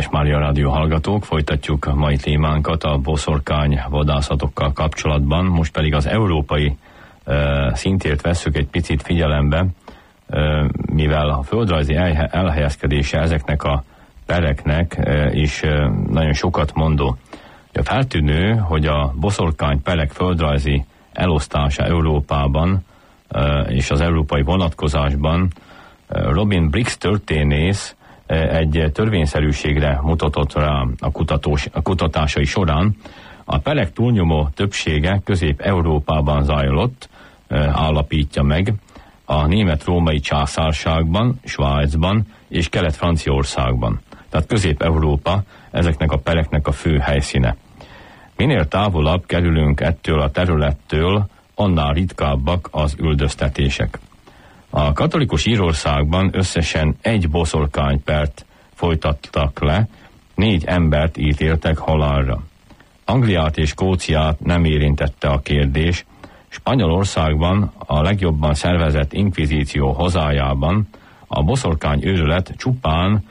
Kedves Mária Rádió hallgatók, folytatjuk a mai témánkat a boszorkány vadászatokkal kapcsolatban. Most pedig az európai szintért vesszük egy picit figyelembe, mivel a földrajzi elhelyezkedése ezeknek a pereknek is nagyon sokat mondó. A feltűnő, hogy a boszorkány perek földrajzi elosztása Európában és az európai vonatkozásban Robin Briggs történész egy törvényszerűségre mutatott rá a kutatásai során. A perek túlnyomó többsége Közép-Európában zajlott, állapítja meg, a német-római császárságban, Svájcban és Kelet-Franciaországban. Tehát Közép-Európa ezeknek a pereknek a fő helyszíne. Minél távolabb kerülünk ettől a területtől, annál ritkábbak az üldöztetések. A katolikus Írországban összesen egy boszorkánypert folytattak le, 4 embert ítéltek halálra. Angliát és Skóciát nem érintette a kérdés. Spanyolországban a legjobban szervezett inkvizíció hazájában a boszorkány őrület csupán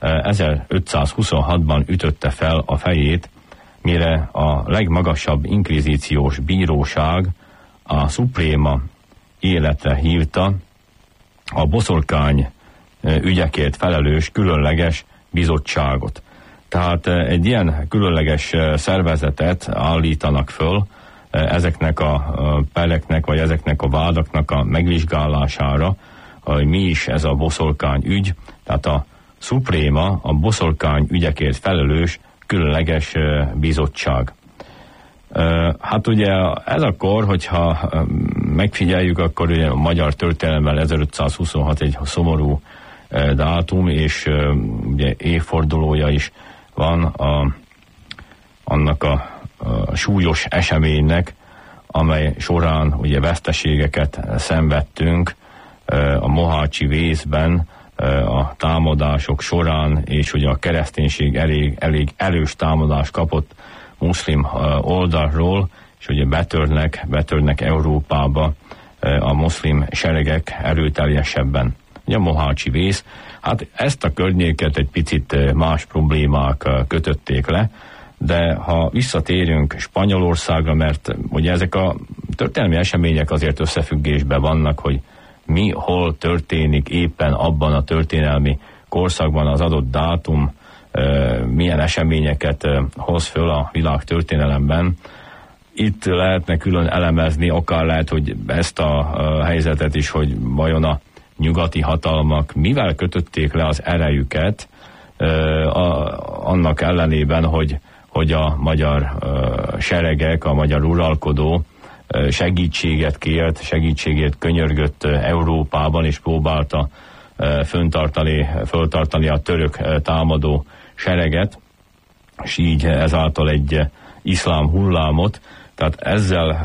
1526-ban ütötte fel a fejét, mire a legmagasabb inkvizíciós bíróság, a Suprema életre hívta a boszorkány ügyekért felelős különleges bizottságot. Tehát egy ilyen különleges szervezetet állítanak föl ezeknek a pereknek, vagy ezeknek a vádaknak a megvizsgálására, hogy mi is ez a boszorkány ügy. Tehát a Suprema, a boszorkány ügyekért felelős különleges bizottság. Hát ugye ez akkor, hogyha megfigyeljük, akkor ugye a magyar történelemben 1526 egy szomorú dátum, és ugye évfordulója is van annak a súlyos eseménynek, amely során ugye veszteségeket szenvedtünk a mohácsi vészben, a támadások során, és ugye a kereszténység elég erős támadást kapott muszlim oldalról, és ugye betörnek Európába a muszlim seregek erőteljesebben. Ugye a mohácsi vész, hát ezt a környéket egy picit más problémák kötötték le, de ha visszatérünk Spanyolországra, mert ugye ezek a történelmi események azért összefüggésben vannak, hogy mi hol történik éppen abban a történelmi korszakban, az adott dátum milyen eseményeket hoz föl a világ történelemben. Itt lehetne külön elemezni, akár lehet, hogy ezt a helyzetet is, hogy vajon a nyugati hatalmak mivel kötötték le az erejüket, annak ellenében, hogy a magyar seregek, a magyar uralkodó segítséget kért, segítségét könyörgött Európában, és próbálta föltartani a török támadó sereget, és így ezáltal egy iszlám hullámot. Tehát ezzel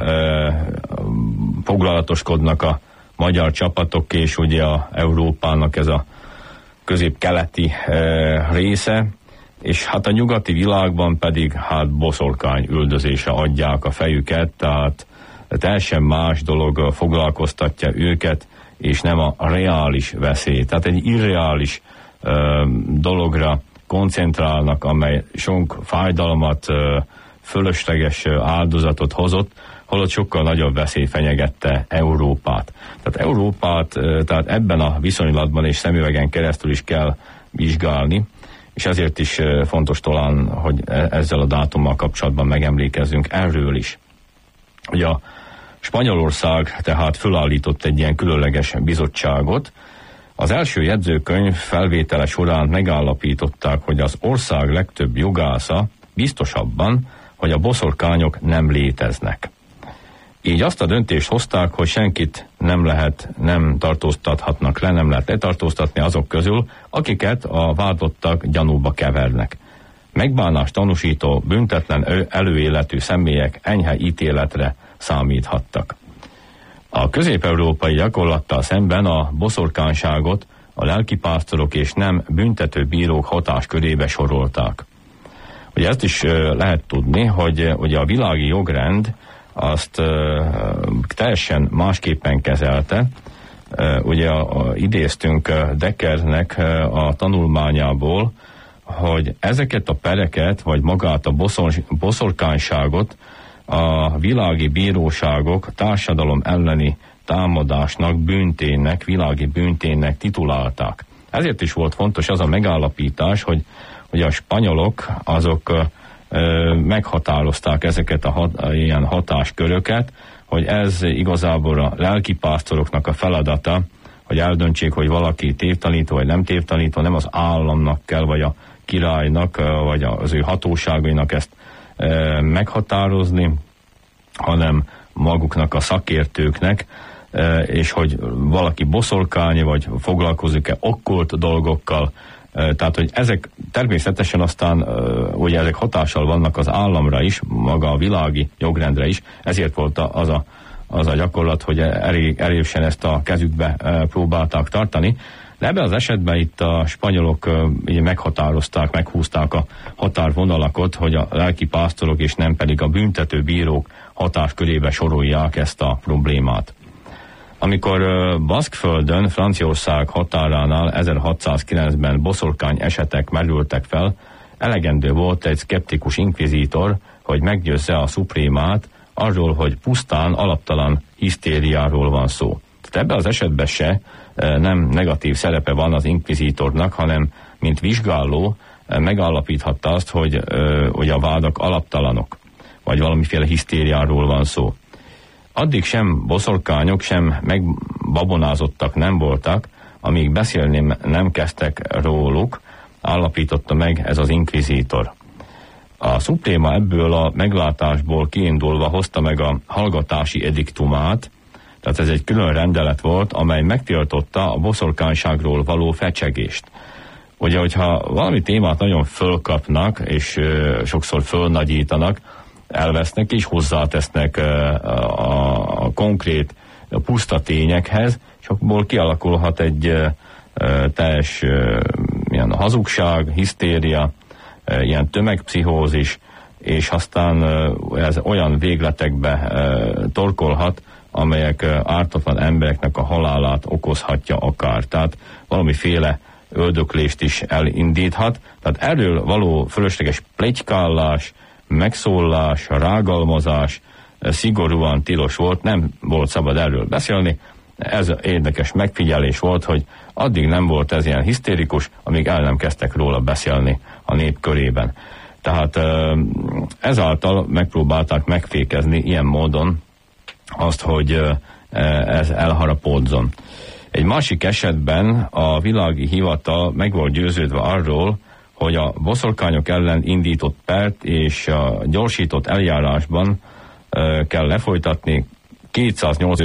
foglalatoskodnak a magyar csapatok, és ugye a Európának ez a közép-keleti része, és hát a nyugati világban pedig hát boszorkány üldözése adják a fejüket, tehát teljesen más dolog foglalkoztatja őket, és nem a reális veszély. Tehát egy irreális dologra koncentrálnak, amely sok fájdalmat, fölösleges áldozatot hozott, holott sokkal nagyobb veszély fenyegette Európát. Tehát Európát tehát ebben a viszonylatban és szemüvegen keresztül is kell vizsgálni, és ezért is fontos talán, hogy ezzel a dátummal kapcsolatban megemlékezzünk erről is. Ugye a Spanyolország tehát fölállított egy ilyen különleges bizottságot. Az első jegyzőkönyv felvétele során megállapították, hogy az ország legtöbb jogásza biztos abban, hogy a boszorkányok nem léteznek. Így azt a döntést hozták, hogy senkit nem tartóztathatnak le, nem lehet letartóztatni azok közül, akiket a vádlottak gyanúba kevernek. Megbánást tanúsító, büntetlen előéletű személyek enyhe ítéletre számíthattak. A közép-európai gyakorlattal szemben a boszorkányságot a lelkipásztorok és nem büntetőbírók hatáskörébe sorolták. Ugye ezt is lehet tudni, hogy ugye a világi jogrend azt teljesen másképpen kezelte. Ugye idéztünk Deckernek a tanulmányából, hogy ezeket a pereket, vagy magát a boszorkányságot a világi bíróságok társadalom elleni támadásnak, bűnténnek, világi bűnténnek titulálták. Ezért is volt fontos az a megállapítás, hogy a spanyolok azok meghatározták ezeket ilyen hatásköröket, hogy ez igazából a lelkipásztoroknak a feladata, hogy eldöntsék, hogy valaki tévtanító vagy nem tévtanító, nem az államnak kell, vagy a királynak, vagy az ő hatóságainak ezt meghatározni, hanem maguknak a szakértőknek, és hogy valaki boszorkány, vagy foglalkozik-e okkult dolgokkal, tehát, hogy ezek természetesen aztán ugye ezek hatással vannak az államra is, maga a világi jogrendre is, ezért volt az a gyakorlat, hogy erősen ezt a kezükbe próbálták tartani. De ebben az esetben itt a spanyolok meghatározták, meghúzták a határvonalakat, hogy a lelkipásztorok és nem pedig a büntető bírók hatáskörébe sorolják ezt a problémát. Amikor Baszkföldön, Franciaország határánál 1609-ben boszorkány esetek merültek fel, elegendő volt egy szkeptikus inkvizítor, hogy meggyőzze a szuprémát arról, hogy pusztán alaptalan hisztériáról van szó. Tehát ebben az esetben se nem negatív szerepe van az inkvizítornak, hanem mint vizsgáló megállapíthatta azt, hogy a vádak alaptalanok, vagy valamiféle hisztériáról van szó. Addig sem boszorkányok, sem megbabonázottak nem voltak, amíg beszélni nem kezdtek róluk, állapította meg ez az inkvizítor. A szupréma ebből a meglátásból kiindulva hozta meg a hallgatási ediktumát, tehát ez egy külön rendelet volt, amely megtiltotta a boszorkányságról való fecsegést. Ugye, hogyha valami témát nagyon fölkapnak, és sokszor fölnagyítanak, elvesznek és hozzátesznek a konkrét puszta tényekhez, és abból kialakulhat egy teljes ilyen hazugság, hisztéria, ilyen tömegpszichózis, és aztán ez olyan végletekbe torkolhat, amelyek ártatlan embereknek a halálát okozhatja akár. Tehát valamiféle öldöklést is elindíthat. Tehát erről való fölösleges pletykálás, megszólás, rágalmazás szigorúan tilos volt, nem volt szabad erről beszélni. Ez érdekes megfigyelés volt, hogy addig nem volt ez ilyen hisztérikus, amíg el nem kezdtek róla beszélni a nép körében. Tehát ezáltal megpróbálták megfékezni ilyen módon azt, hogy ez elharapódzon. Egy másik esetben a világi hivatal meg volt győződve arról, hogy a boszorkányok ellen indított pert és a gyorsított eljárásban kell lefolytatni. 208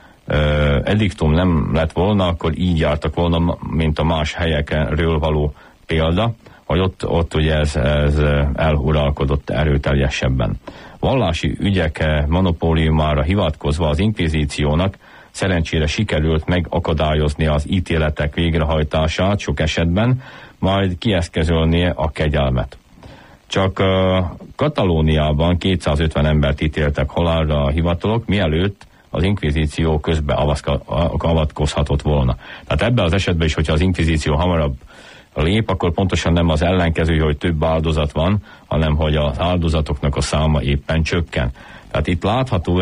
ediktum nem lett volna, akkor így jártak volna, mint a más helyekről való példa, hogy ott ugye ez eluralkodott erőteljesebben. Vallási ügyek monopóliumára hivatkozva az inkvizíciónak szerencsére sikerült megakadályozni az ítéletek végrehajtását sok esetben, majd kieszközölnie a kegyelmet. Csak Katalóniában 250 embert ítéltek halálra a hivatalok, mielőtt az inkvizíció közbe avatkozhatott volna. Tehát ebben az esetben is, hogyha az inkvizíció hamarabb lép, akkor pontosan nem az ellenkező, hogy több áldozat van, hanem hogy az áldozatoknak a száma éppen csökken. Tehát itt látható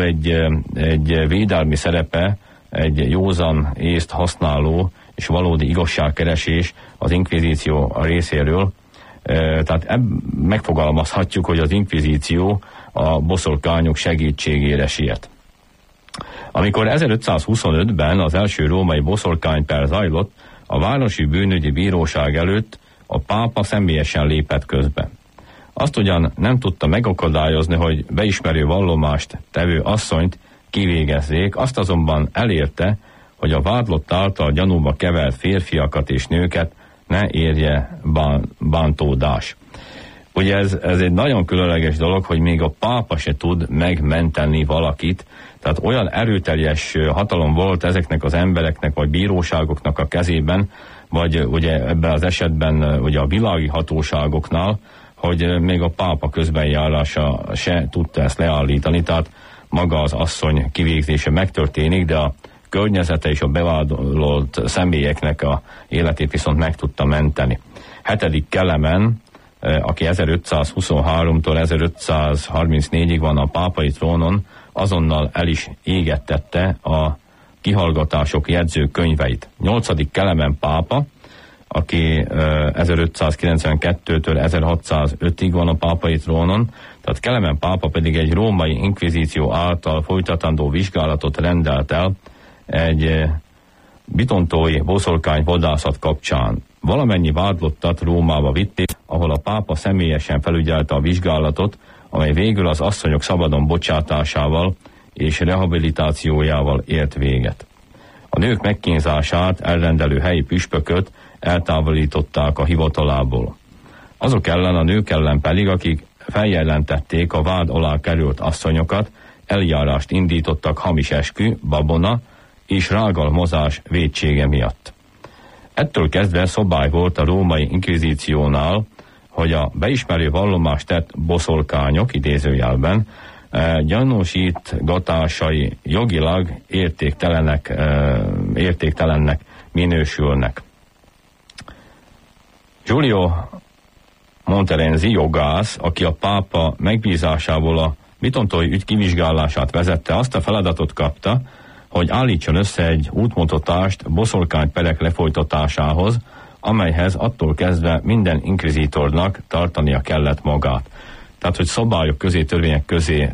egy védelmi szerepe, egy józan észt használó és valódi igazságkeresés az inkvizíció részéről. Tehát megfogalmazhatjuk, hogy az inkvizíció a boszorkányok segítségére siet. Amikor 1525-ben az első római boszorkányper zajlott, a városi bűnügyi bíróság előtt a pápa személyesen lépett közbe. Azt ugyan nem tudta megakadályozni, hogy beismerő vallomást tevő asszonyt kivégezzék, azt azonban elérte, hogy a vádlott által gyanúba kevert férfiakat és nőket ne érje bántódás. Ugye ez egy nagyon különleges dolog, hogy még a pápa se tud megmenteni valakit, tehát olyan erőteljes hatalom volt ezeknek az embereknek, vagy bíróságoknak a kezében, vagy ugye ebben az esetben ugye a világi hatóságoknál, hogy még a pápa közbenjárása se tudta ezt leállítani, tehát maga az asszony kivégzése megtörténik, de a környezete és a bevádolt személyeknek a életét viszont meg tudta menteni. 7. Kelemen, aki 1523-tól 1534-ig van a pápai trónon, azonnal el is égettette a kihallgatások jegyzőkönyveit. 8. Kelemen pápa, aki 1592-től 1605-ig van a pápai trónon, tehát Kelemen pápa pedig egy római inkvizíció által folytatandó vizsgálatot rendelt el egy bitontói boszorkány vadászat kapcsán. Valamennyi vádlottat Rómába vitték, ahol a pápa személyesen felügyelte a vizsgálatot, amely végül az asszonyok szabadon bocsátásával és rehabilitációjával ért véget. A nők megkínzását elrendelő helyi püspököt eltávolították a hivatalából. Azok ellen, a nők ellen pedig, akik feljelentették a vád alá került asszonyokat, eljárást indítottak hamis eskü, babona és rágalmazás vétsége miatt. Ettől kezdve szabály volt a római inkvizíciónál, hogy a beismerő vallomást tett boszorkányok, idézőjelben, gyanúsítgatásai jogilag értéktelennek minősülnek. Giulio Monterenzi jogász, aki a pápa megbízásából a bitontói ügy kivizsgálását vezette, azt a feladatot kapta, hogy állítson össze egy útmutatást boszorkányperek lefolytatásához, amelyhez attól kezdve minden inkvizítornak tartania kellett magát. Tehát, hogy szabályok közé, törvények közé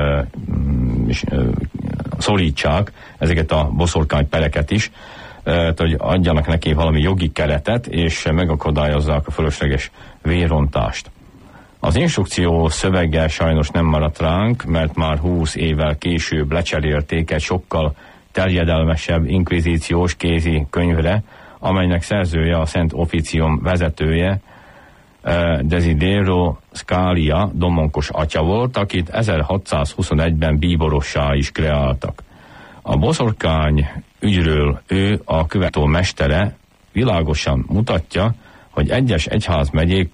szorítsák ezeket a boszorkánypereket is, hogy adjanak neki valami jogi keretet, és megakadályozzák a fölösleges vérontást. Az instrukció szövege sajnos nem maradt ránk, mert már 20 évvel később lecserélték egy sokkal terjedelmesebb inkvizíciós kézi könyvre, amelynek szerzője a Szent Officium vezetője, Desidero Scalia domonkos atya volt, akit 1621-ben bíborossá is kreáltak. A boszorkány ügyről ő, a követő mestere világosan mutatja, hogy egyes egyházmegyék